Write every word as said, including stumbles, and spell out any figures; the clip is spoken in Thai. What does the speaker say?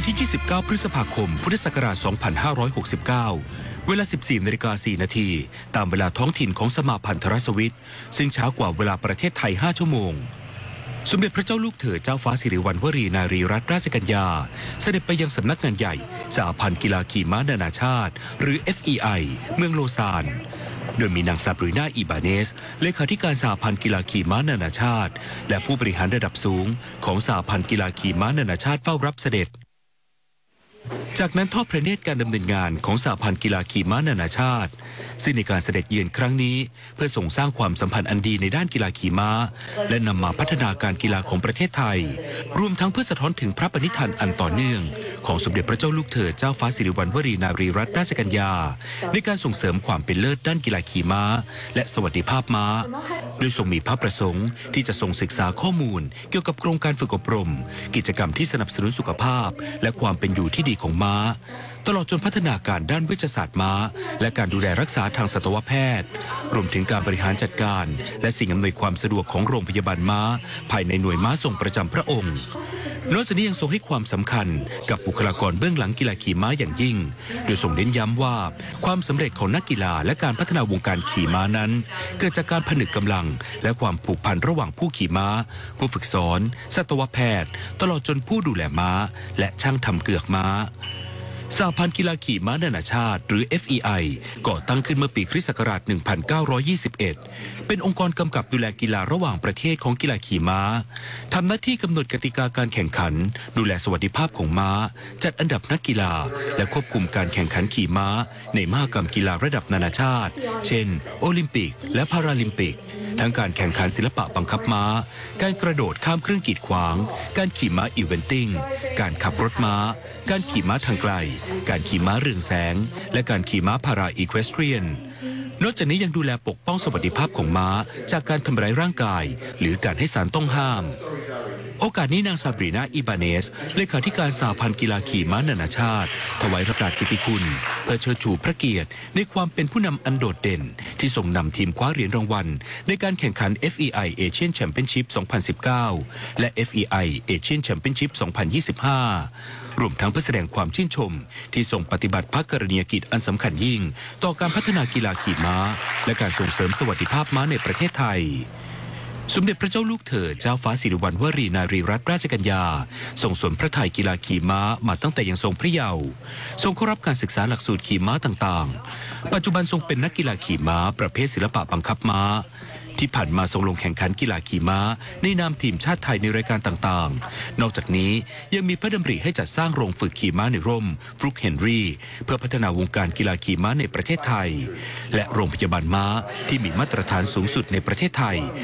ที่ ยี่สิบเก้า พฤษภาคม พุทธศักราช สองพันห้าร้อยหกสิบเก้า เวลา สิบสี่นาฬิกาสี่นาที ตามเวลาท้องถิ่นของสมาพันธรัฐสวิตซึ่งช้ากว่าเวลาประเทศไทย ห้า ชั่วโมง สมเด็จพระเจ้าลูกเธอเจ้าฟ้าสิริวัณวรีนารีรัตนราชกัญญาเสด็จไปยังสำนักงานใหญ่สหพันธ์กีฬาขี่ม้านานาชาติหรือ เอฟ อี ไอ เมืองโลซานโดยมีนางซาบรีนาอีบาเนสเลขาธิการสหพันธ์กีฬาขี่ม้านานาชาติและผู้บริหารระดับสูงของสหพันธ์กีฬาขี่ม้านานาชาติเฝ้ารับเสด็จจากนั้นทอดพระเนตรการดำเนินงานของสหพันธ์กีฬาขี่ม้านานาชาติซึ่งในการเสด็จเยือนครั้งนี้เพื่อส่งสร้างความสัมพันธ์อันดีในด้านกีฬาขี่ม้าและนำมาพัฒนาการกีฬาของประเทศไทยรวมทั้งเพื่อสะท้อนถึงพระปณิธานอันต่อเนื่องของสมเด็จพระเจ้าลูกเธอเจ้าฟ้าสิริวัณวรีนารีรัตนราชกัญญาในการส่งเสริมความเป็นเลิศด้านกีฬาขี่ม้าและสวัสดิภาพม้าโดยทรงมีพระประสงค์ที่จะทรงศึกษาข้อมูลเกี่ยวกับโครงการฝึกอบรมกิจกรรมที่สนับสนุนสุขภาพและความเป็นอยู่ที่ดีของม้าตลอดจนพัฒนาการด้านเวชศาสตร์ม้าและการดูแลรักษาทางสัตวแพทย์รวมถึงการบริหารจัดการและสิ่งอำนวยความสะดวกของโรงพยาบาลม้าภายในหน่วยม้าทรงประจำพระองค์นอกจากนี้ยังทรงให้ความสำคัญกับบุคลากรเบื้องหลังกีฬาขี่ม้าอย่างยิ่งโดยทรงเน้นย้ำว่าความสำเร็จของนักกีฬาและการพัฒนาวงการขี่ม้านั้นเกิดจากการผนึกกำลังและความผูกพันระหว่างผู้ขี่ม้าผู้ฝึกสอนสัตวแพทย์ตลอดจนผู้ดูแลม้าและช่างทำเกือกม้าสหพันธ์กีฬาขี่ม้านานาชาติหรือ เอฟ อี ไอ ก่อตั้งขึ้นเมื่อปีคริสต์ศักราช หนึ่งพันเก้าร้อยยี่สิบเอ็ด เป็นองค์กรกำกับดูแลกีฬาระหว่างประเทศของกีฬาขี่ม้าทำหน้าที่กำหนดกติกาการแข่งขันดูแลสวัสดิภาพของม้าจัดอันดับนักกีฬาและควบคุมการแข่งขันขี่ม้าในมหกรรมกีฬาระดับนานาชาติเช่นโอลิมปิกและพาราลิมปิกทั้งการแข่งขันศิลปะบังคับม้าการกระโดดข้ามเครื่องกีดขวางการขี่ม้าอีเวนติ้งการขับรถม้าการขี่ม้าทางไกลการขี่ม้าเรืองแสงและการขี่ม้าพาราอีควสเตรียนนอกจากนี้ยังดูแลปกป้องสวัสดิภาพของม้าจากการทำร้ายร่างกายหรือการให้สารต้องห้ามโอกาสนี้นางซาบรีนาอีบาเนสเลขาธิการสหพันธ์กีฬาขี่ม้านานาชาติถวายพระราชกิตติคุณเพื่อเชิดชูพระเกียรติในความเป็นผู้นำอันโดดเด่นที่ส่งนำทีมคว้าเหรียญรางวัลในการแข่งขัน เอฟ อี ไอ Asian Championship สองพันสิบเก้า และ เอฟ อี ไอ Asian Championship สองพันยี่สิบห้ารวมทั้งเพื่อแสดงความชื่นชมที่ทรงปฏิบัติพระกรณียกิจอันสำคัญยิ่งต่อการพัฒนากีฬาขี่ม้าและการส่งเสริมสวัสดิภาพม้าในประเทศไทยสมเด็จพระเจ้าลูกเธอเจ้าฟ้าสิริวัณวรีนารีรัตนราชกัญญาทรงสนพระทัยกีฬาขี่ม้ามาตั้งแต่ยังทรงพระเยาว์ทรงเข้ารับการศึกษาหลักสูตรขี่ม้าต่างๆปัจจุบันทรงเป็นนักกีฬาขี่ม้าประเภทศิลปะบังคับม้าที่ผ่านมาทรงลงแข่งขันกีฬาขี่ม้าในนามทีมชาติไทยในรายการต่างๆนอกจากนี้ยังมีพระดำริให้จัดสร้างโรงฝึกขี่ม้าในร่มฟลุกเฮนรี่เพื่อพัฒนาวงการกีฬาขี่ม้าในประเทศไทยและโรงพยาบาลม้าที่มีมาตรฐานสูงสุดในประเทศไทย